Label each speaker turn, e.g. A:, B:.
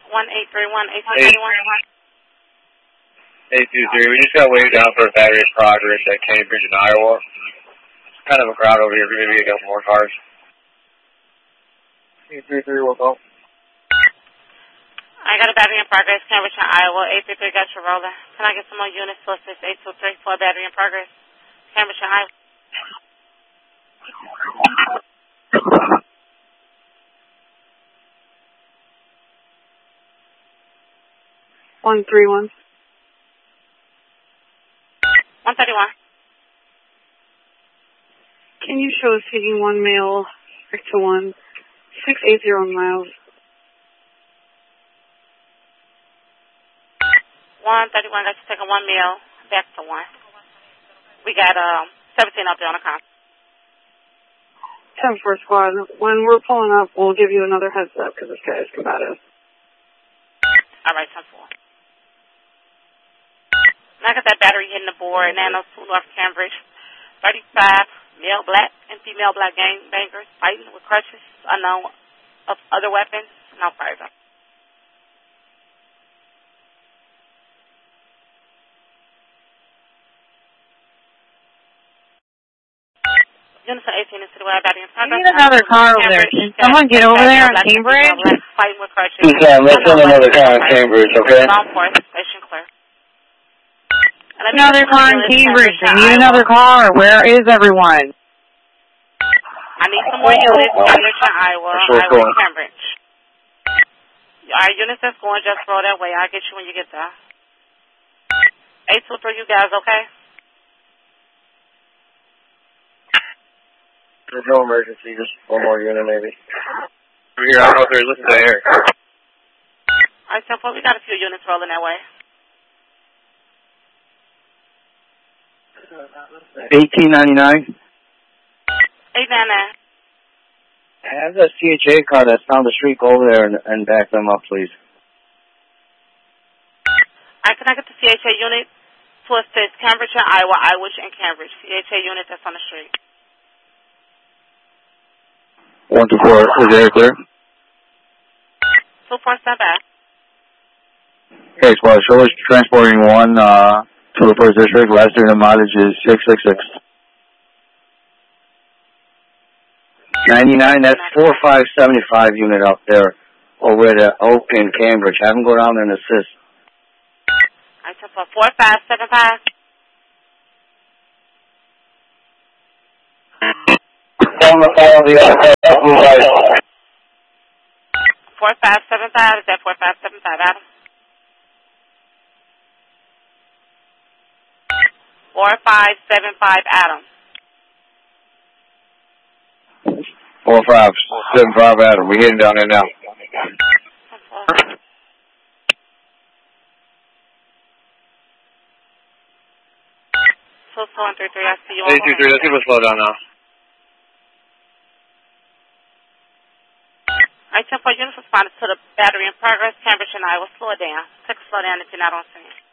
A: 1831, 1831.
B: 823. We just got waved down for a battery in progress at Cambridge in Iowa. It's kind of a crowd over here. Maybe a couple more cars. 833, we'll go.
A: I got a battery in progress, Cambridge in Iowa. 833 got you rolling. Can I get some more units to assist 823 for a battery in progress? Cambridge in Iowa.
C: 131.
A: 131.
C: Can you show us taking one male back to 1680 miles?
A: 131 got you taking one male back to 1. We got 17 up there on the count.
C: 10-4 squad. When we're pulling up, we'll give you another heads up because this guy is combative.
A: All right, 10-4. Now I got that battery hitting the board, Nano 2 North Cambridge. 35 male black and female black gang bangers fighting with crutches, unknown of other weapons. No further. Unison 18 is to the way battery in progress.
D: We need another car over there. Can someone get over there on Cambridge?
A: Fighting with crutches.
B: Yeah, let's send another car on Cambridge, okay?
A: Law enforcement, station clear.
D: Another car in Cambridge. We need another car. Where is everyone?
A: I need some more units. Cambridge and Iowa. Iowa and Cambridge. Our units that's going, just roll that way. I'll get you when you get there. 823, you guys, okay?
B: There's no emergency, just one more unit maybe. We're here, I don't know if they're listening to Eric.
A: Alright, so we got a few units rolling that way.
B: 1899.
A: 899.
B: Have the CHA car that's down the street go over there and back them up, please.
A: Alright, can I get the CHA unit to assist Cambridge and Iowa, Iowa and Cambridge? CHA unit that's on the street.
B: 124, is Eric clear?
A: 24, stand back.
B: Okay, squad, show us transporting one to the first district. Last unit mileage is 666. 99, that's 4575 unit up there over at Oak in Cambridge. Have them go down there and assist.
A: I took 4575.
B: Follow the other
A: 4575, is that 4575, Adam? 4575, Adam.
B: 4575 Adam. We're heading down there now.
A: So 133, I see you on
B: 823, let's give us a slow down now.
A: I 10-4 units responded to the battery in progress. Cambridge and Iowa, slow it down. Take a slow down if you're not on scene.